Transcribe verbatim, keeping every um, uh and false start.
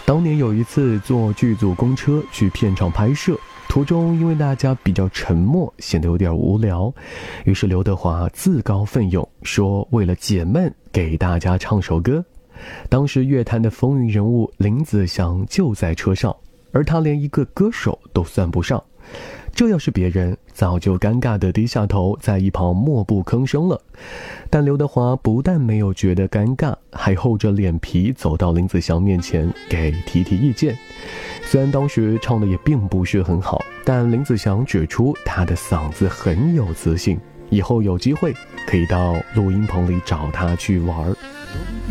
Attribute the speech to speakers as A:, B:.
A: 当年有一次坐剧组公车去片场拍摄，途中因为大家比较沉默，显得有点无聊，于是刘德华自告奋勇说为了解闷给大家唱首歌。当时乐坛的风云人物林子祥就在车上，而他连一个歌手都算不上，这要是别人早就尴尬地低下头在一旁默不吭声了。但刘德华不但没有觉得尴尬，还厚着脸皮走到林子祥面前给提提意见。虽然当时唱的也并不是很好，但林子祥指出他的嗓子很有磁性，以后有机会可以到录音棚里找他去玩。